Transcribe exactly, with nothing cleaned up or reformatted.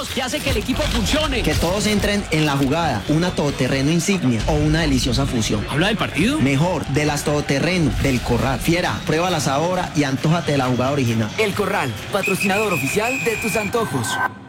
juntos y hace que el equipo funcione. Que todos entren en la jugada, una todoterreno insignia o una deliciosa fusión. ¿Habla del partido? Mejor, de las todoterreno, del Corral. Fiera, pruébalas ahora y antójate de la jugada original. El Corral, patrocinador oficial de tus antojos.